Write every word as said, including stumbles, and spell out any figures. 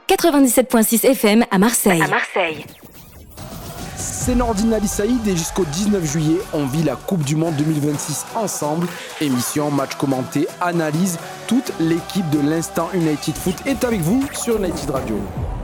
quatre-vingt-dix-sept virgule six F M à Marseille. À Marseille. C'est Nordine Ali Saïd et jusqu'au dix-neuf juillet, on vit la Coupe du Monde deux mille vingt-six ensemble. Émission, match commenté, analyse. Toute l'équipe de l'Instant United Foot est avec vous sur United Radio.